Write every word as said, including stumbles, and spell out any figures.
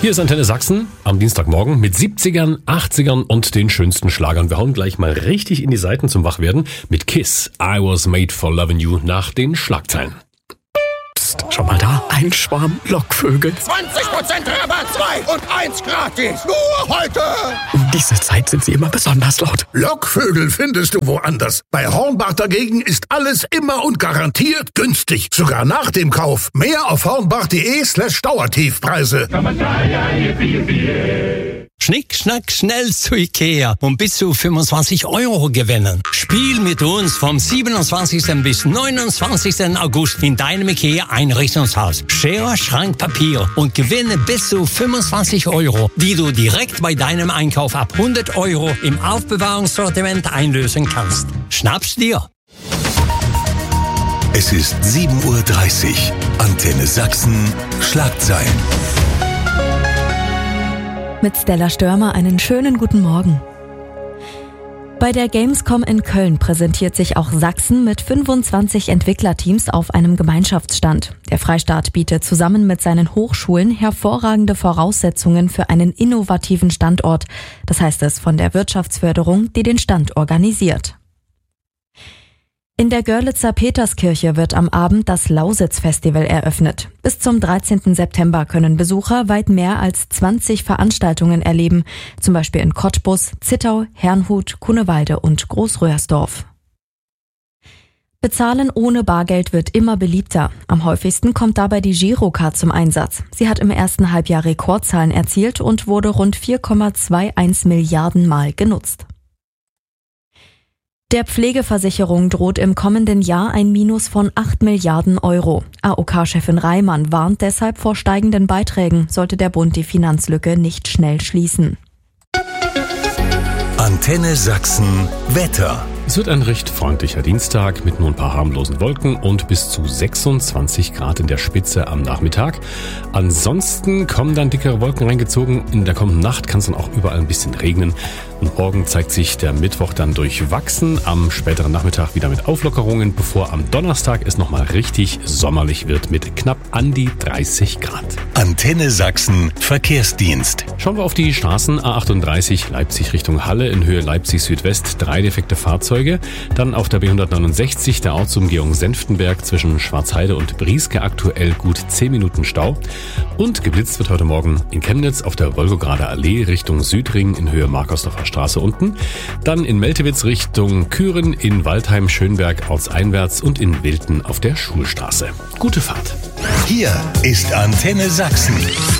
Hier ist Antenne Sachsen am Dienstagmorgen mit siebzigern, achtzigern und den schönsten Schlagern. Wir hauen gleich mal richtig in die Seiten zum Wachwerden mit Kiss, I Was Made for Loving You nach den Schlagzeilen. Psst, schau mal da, ein Schwarm Lockvögel. zwanzig Prozent Rabatt, zwei und eins gratis. Nur heute. Um diese Zeit sind sie immer besonders laut. Lockvögel findest du woanders. Bei Hornbach dagegen ist alles immer und garantiert günstig. Sogar nach dem Kauf. Mehr auf hornbach.de slash Dauertiefpreise. Schnick, schnack, schnell zu Ikea und bis zu fünfundzwanzig Euro gewinnen. Spiel mit uns vom siebenundzwanzigsten bis neunundzwanzigsten August in deinem Ikea-Einrichtungshaus. Schere, Schrank, Papier und gewinne bis zu fünfundzwanzig Euro, die du direkt bei deinem Einkauf ab hundert Euro im Aufbewahrungssortiment einlösen kannst. Schnapp's dir! Es ist sieben Uhr dreißig. Antenne Sachsen. Schlagzeilen. Mit Stella Störmer einen schönen guten Morgen. Bei der Gamescom in Köln präsentiert sich auch Sachsen mit fünfundzwanzig Entwicklerteams auf einem Gemeinschaftsstand. Der Freistaat bietet zusammen mit seinen Hochschulen hervorragende Voraussetzungen für einen innovativen Standort. Das heißt es von der Wirtschaftsförderung, die den Stand organisiert. In der Görlitzer Peterskirche wird am Abend das Lausitz-Festival eröffnet. Bis zum dreizehnten September können Besucher weit mehr als zwanzig Veranstaltungen erleben, zum Beispiel in Cottbus, Zittau, Herrnhut, Kunnewalde und Großröhrsdorf. Bezahlen ohne Bargeld wird immer beliebter. Am häufigsten kommt dabei die Girocard zum Einsatz. Sie hat im ersten Halbjahr Rekordzahlen erzielt und wurde rund vier Komma einundzwanzig Milliarden Mal genutzt. Der Pflegeversicherung droht im kommenden Jahr ein Minus von acht Milliarden Euro. A O K-Chefin Reimann warnt deshalb vor steigenden Beiträgen, sollte der Bund die Finanzlücke nicht schnell schließen. Antenne Sachsen Wetter. Es wird ein recht freundlicher Dienstag mit nur ein paar harmlosen Wolken und bis zu sechsundzwanzig Grad in der Spitze am Nachmittag. Ansonsten kommen dann dickere Wolken reingezogen. In der kommenden Nacht kann es dann auch überall ein bisschen regnen. Und morgen zeigt sich der Mittwoch dann durchwachsen. Am späteren Nachmittag wieder mit Auflockerungen, bevor am Donnerstag es nochmal richtig sommerlich wird mit knapp an die dreißig Grad. Antenne Sachsen Verkehrsdienst. Schauen wir auf die Straßen. A achtunddreißig Leipzig Richtung Halle in Höhe Leipzig Südwest. Drei defekte Fahrzeuge. Dann auf der B hundertneunundsechzig der Ortsumgehung Senftenberg zwischen Schwarzheide und Brieske aktuell gut zehn Minuten Stau. Und geblitzt wird heute Morgen in Chemnitz auf der Wolgograder Allee Richtung Südring in Höhe Markersdorfer Straße unten. Dann in Meltewitz Richtung Küren, in Waldheim Schönberg ortseinwärts und in Wilten auf der Schulstraße. Gute Fahrt. Hier ist Antenne Sachsen.